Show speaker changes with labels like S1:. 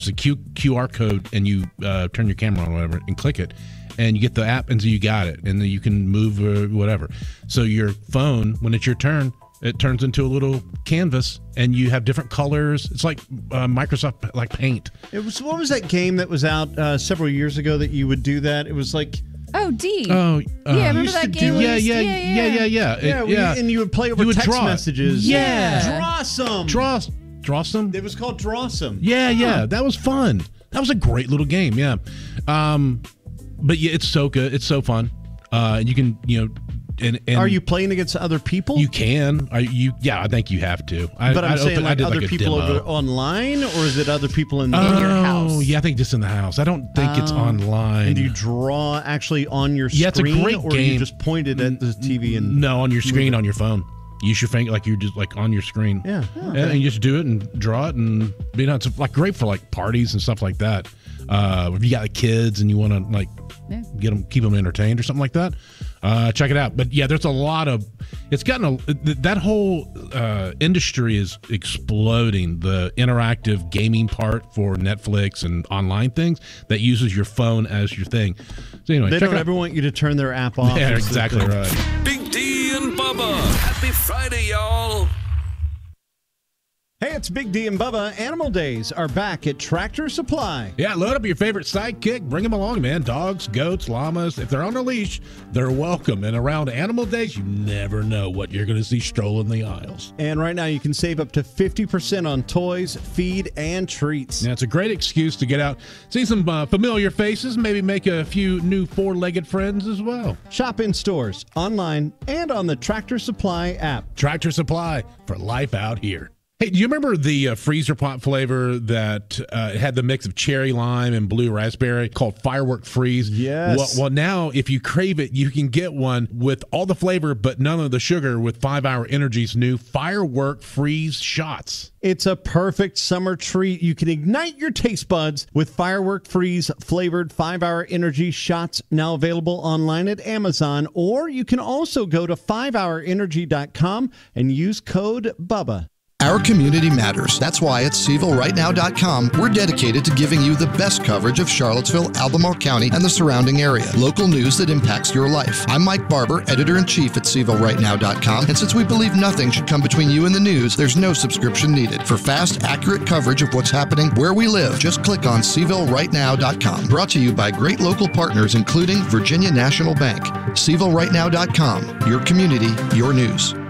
S1: a QR code, and you turn your camera on or whatever and click it, and you get the app, and so you got it, and then you can move or whatever. So your phone, when it's your turn, it turns into a little canvas, and you have different colors. It's like Microsoft like Paint.
S2: What was that game that was out several years ago that you would do that? It was like...
S3: Oh, D.
S1: Oh,
S3: yeah, remember that game?
S1: Yeah.
S2: And you would play over text messages.
S1: Yeah.
S2: Drawsome.
S1: Drawsome?
S2: It was called Drawsome.
S1: Yeah. That was fun. That was a great little game, yeah. But yeah, it's so good. It's so fun. And you can, and
S2: are you playing against other people?
S1: You can. I think you have to.
S2: But I'm saying other people online, or is it other people in your house?
S1: Oh, yeah, I think just in the house. I don't think it's online.
S2: And do you draw actually on your screen?
S1: Yeah, it's a great game.
S2: Or you just pointed at the TV and...
S1: No, on your screen, on your phone. Use your finger like you're just like on your screen.
S2: Yeah.
S1: And you just do it and draw it, and it's like great for like parties and stuff like that. If you got like kids and you want to like keep them entertained or something like that, check it out. But yeah, there's a lot of, it's gotten that whole industry is exploding. The interactive gaming part for Netflix and online things that uses your phone as your thing. So anyway,
S2: they don't ever want you to turn their app off.
S1: Yeah, exactly right.
S4: Big D and Bubba. Happy Friday, y'all.
S2: Hey, it's Big D and Bubba. Animal Days are back at Tractor Supply.
S1: Yeah, load up your favorite sidekick. Bring them along, man. Dogs, goats, llamas. If they're on a leash, they're welcome. And around Animal Days, you never know what you're going to see strolling the aisles.
S2: And right now, you can save up to 50% on toys, feed, and treats.
S1: Yeah, it's a great excuse to get out, see some familiar faces, maybe make a few new four-legged friends as well.
S2: Shop in stores, online, and on the Tractor Supply app.
S1: Tractor Supply, for life out here. Hey, do you remember the freezer pop flavor that had the mix of cherry lime and blue raspberry called Firework Freeze?
S2: Yes.
S1: Well, now if you crave it, you can get one with all the flavor but none of the sugar with 5 Hour Energy's new Firework Freeze shots.
S2: It's a perfect summer treat. You can ignite your taste buds with Firework Freeze flavored 5 Hour Energy shots, now available online at Amazon, or you can also go to 5hourenergy.com and use code BUBBA.
S5: Our community matters. That's why at CVilleRightNow.com, we're dedicated to giving you the best coverage of Charlottesville, Albemarle County, and the surrounding area. Local news that impacts your life. I'm Mike Barber, Editor-in-Chief at CVilleRightNow.com, and since we believe nothing should come between you and the news, there's no subscription needed. For fast, accurate coverage of what's happening where we live, just click on CVilleRightNow.com. Brought to you by great local partners, including Virginia National Bank. CVilleRightNow.com. Your community, your news.